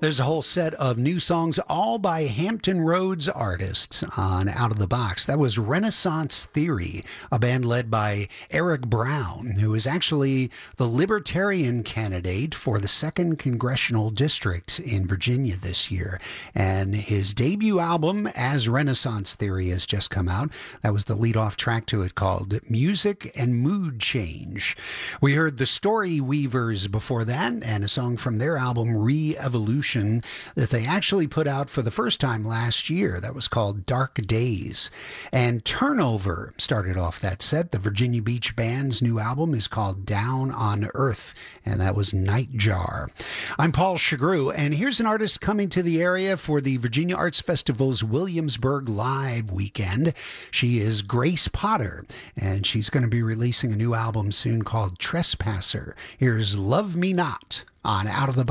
There's a whole set of new songs, all by Hampton Roads artists on Out of the Box. That was Renaissance Theory, a band led by Eric Brown, who is actually the Libertarian candidate for the 2nd Congressional District in Virginia this year. And his debut album, As Renaissance Theory, has just come out. That was the lead-off track to it, called Music and Mood Change. We heard the Story Weavers before that, and a song from their album Re-Evolution that they actually put out for the first time last year. That was called Dark Days. And Turnover started off that set. The Virginia Beach Band's new album is called Down on Earth, and that was Nightjar. I'm Paul Chagru, and here's an artist coming to the area for the Virginia Arts Festival's Williamsburg Live weekend. She is Grace Potter, and she's going to be releasing a new album soon called Trespasser. Here's Love Me Not on Out of the Box.